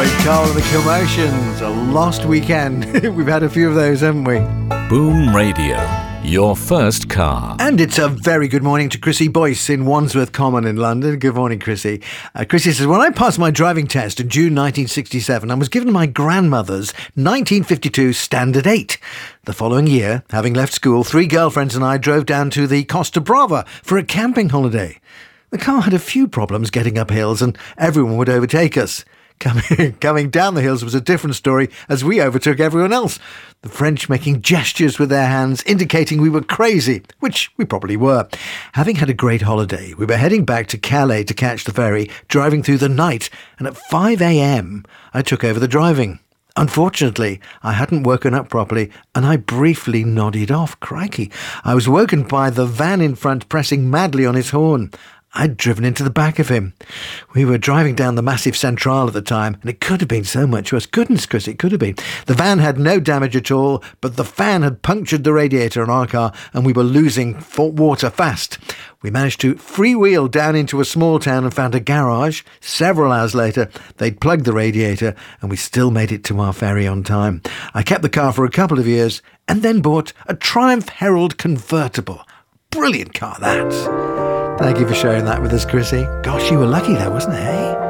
Lloyd Cole and the Commotions. A lost weekend. We've had a few of those, haven't we? Boom Radio, your first car. And it's a very good morning to Chrissy Boyce in Wandsworth Common in London. Good morning, Chrissy. Chrissy says, when I passed my driving test in June 1967, I was given my grandmother's 1952 Standard 8. The following year, having left school, 3 girlfriends and I drove down to the Costa Brava for a camping holiday. The car had a few problems getting up hills and everyone would overtake us. Coming down the hills was a different story as we overtook everyone else. The French making gestures with their hands indicating we were crazy, which we probably were. Having had a great holiday, we were heading back to Calais to catch the ferry, driving through the night, and at 5 a.m. I took over the driving. Unfortunately, I hadn't woken up properly and I briefly nodded off. Crikey. I was woken by the van in front pressing madly on his horn. I'd driven into the back of him. We were driving down the massive Centrale at the time, and it could have been so much worse. Goodness, Chris, it could have been. The van had no damage at all, but the fan had punctured the radiator on our car, and we were losing water fast. We managed to freewheel down into a small town and found a garage. Several hours later, they'd plugged the radiator, and we still made it to our ferry on time. I kept the car for a couple of years, and then bought a Triumph Herald convertible. Brilliant car, that. Thank you for sharing that with us, Chrissy. Gosh, you were lucky though, wasn't it, eh?